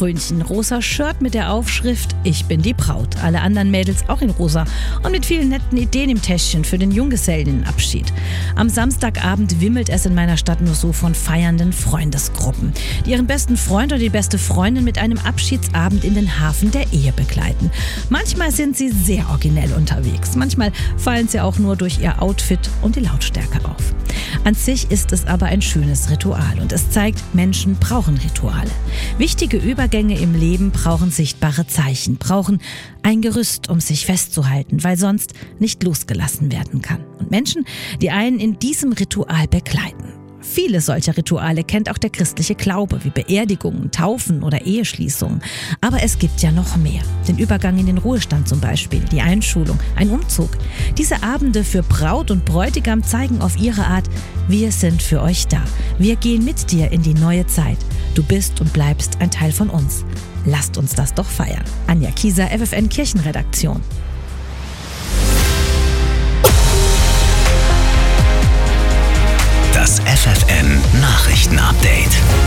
Krönchen, rosa Shirt mit der Aufschrift „Ich bin die Braut". Alle anderen Mädels auch in rosa und mit vielen netten Ideen im Täschchen für den Junggesellinnenabschied. Am Samstagabend wimmelt es in meiner Stadt nur so von feiernden Freundesgruppen, die ihren besten Freund oder die beste Freundin mit einem Abschiedsabend in den Hafen der Ehe begleiten. Manchmal sind sie sehr originell unterwegs, manchmal fallen sie auch nur durch ihr Outfit und die Lautstärke auf. An sich ist es aber ein schönes Ritual und es zeigt, Menschen brauchen Rituale. Wichtige Übergänge im Leben brauchen sichtbare Zeichen, brauchen ein Gerüst, um sich festzuhalten, weil sonst nicht losgelassen werden kann. Und Menschen, die einen in diesem Ritual begleiten. Viele solcher Rituale kennt auch der christliche Glaube, wie Beerdigungen, Taufen oder Eheschließungen. Aber es gibt ja noch mehr. Den Übergang in den Ruhestand zum Beispiel, die Einschulung, ein Umzug. Diese Abende für Braut und Bräutigam zeigen auf ihre Art, wir sind für euch da. Wir gehen mit dir in die neue Zeit. Du bist und bleibst ein Teil von uns. Lasst uns das doch feiern. Anja Kieser, FFN Kirchenredaktion. Das FFN Nachrichtenupdate.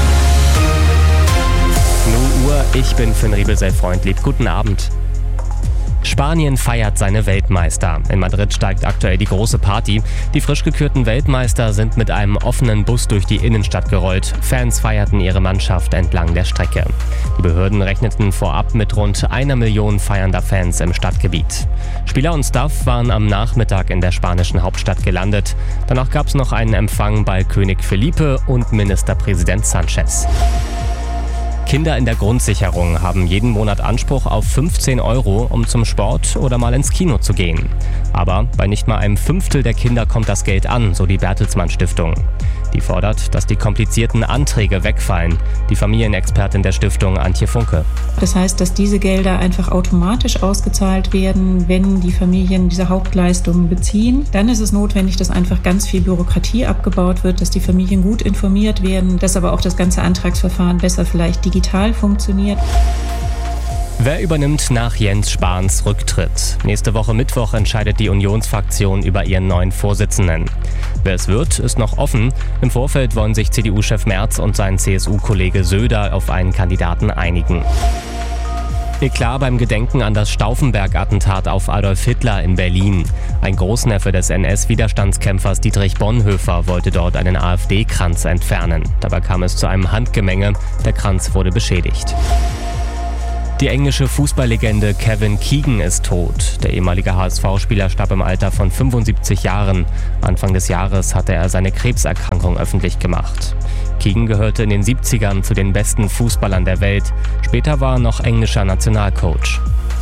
0 Uhr, ich bin Finn Riebelsell-Freund. Guten Abend. Spanien feiert seine Weltmeister. In Madrid steigt aktuell die große Party. Die frisch gekürten Weltmeister sind mit einem offenen Bus durch die Innenstadt gerollt. Fans feierten ihre Mannschaft entlang der Strecke. Die Behörden rechneten vorab mit rund 1 Million feiernder Fans im Stadtgebiet. Spieler und Staff waren am Nachmittag in der spanischen Hauptstadt gelandet. Danach gab es noch einen Empfang bei König Felipe und Ministerpräsident Sanchez. Kinder in der Grundsicherung haben jeden Monat Anspruch auf 15 €, um zum Sport oder mal ins Kino zu gehen. Aber bei nicht mal einem Fünftel der Kinder kommt das Geld an, so die Bertelsmann Stiftung. Die fordert, dass die komplizierten Anträge wegfallen. Die Familienexpertin der Stiftung, Antje Funke. Das heißt, dass diese Gelder einfach automatisch ausgezahlt werden, wenn die Familien diese Hauptleistungen beziehen. Dann ist es notwendig, dass einfach ganz viel Bürokratie abgebaut wird, dass die Familien gut informiert werden, dass aber auch das ganze Antragsverfahren besser vielleicht digital funktioniert. Wer übernimmt nach Jens Spahns Rücktritt? Nächste Woche Mittwoch entscheidet die Unionsfraktion über ihren neuen Vorsitzenden. Wer es wird, ist noch offen. Im Vorfeld wollen sich CDU-Chef Merz und sein CSU-Kollege Söder auf einen Kandidaten einigen. Eklat beim Gedenken an das Stauffenberg-Attentat auf Adolf Hitler in Berlin. Ein Großneffe des NS-Widerstandskämpfers Dietrich Bonhoeffer wollte dort einen AfD-Kranz entfernen. Dabei kam es zu einem Handgemenge. Der Kranz wurde beschädigt. Die englische Fußballlegende Kevin Keegan ist tot. Der ehemalige HSV-Spieler starb im Alter von 75 Jahren. Anfang des Jahres hatte er seine Krebserkrankung öffentlich gemacht. Keegan gehörte in den 70ern zu den besten Fußballern der Welt. Später war er noch englischer Nationalcoach.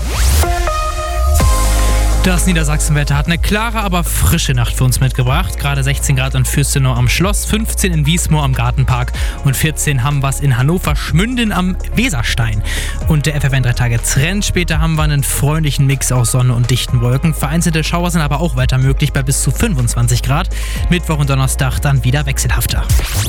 Das Niedersachsenwetter hat eine klare, aber frische Nacht für uns mitgebracht. Gerade 16 Grad in Fürstenau am Schloss, 15 in Wiesmoor am Gartenpark und 14 haben wir es in Hannover-Schmünden am Weserstein. Und der FFN 3-Tage-Trend. Später haben wir einen freundlichen Mix aus Sonne und dichten Wolken. Vereinzelte Schauer sind aber auch weiter möglich bei bis zu 25 Grad. Mittwoch und Donnerstag dann wieder wechselhafter.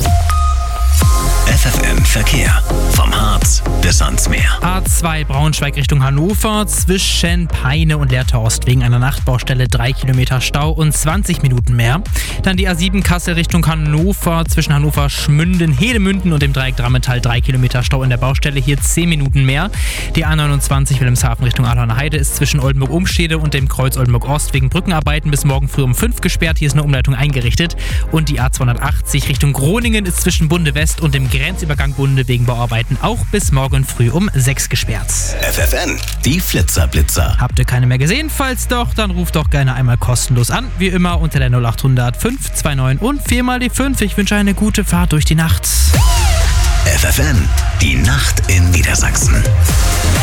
FFN Verkehr. Vom Harz bis ans Meer. A2 Braunschweig Richtung Hannover zwischen Peine und Lehrter-Ost wegen einer Nachtbaustelle 3 Kilometer Stau und 20 Minuten mehr. Dann die A7 Kassel Richtung Hannover zwischen Hannover-Schmünden, Hedemünden und dem Dreieck Drammental 3 Kilometer Stau in der Baustelle, hier 10 Minuten mehr. Die A29 Wilhelmshaven Richtung Adorner Heide ist zwischen Oldenburg-Umstede und dem Kreuz Oldenburg-Ost wegen Brückenarbeiten bis morgen früh um 5 gesperrt. Hier ist eine Umleitung eingerichtet. Und die A280 Richtung Groningen ist zwischen Bunde West und dem Grenzübergang Bunde wegen Bauarbeiten auch bis morgen früh um 6 gesperrt. FFN, die Flitzer-Blitzer. Habt ihr keine mehr gesehen? Falls doch, dann ruft doch gerne einmal kostenlos an. Wie immer unter der 0800 529 und 4 die 5. Ich wünsche eine gute Fahrt durch die Nacht. FFN, die Nacht in Niedersachsen.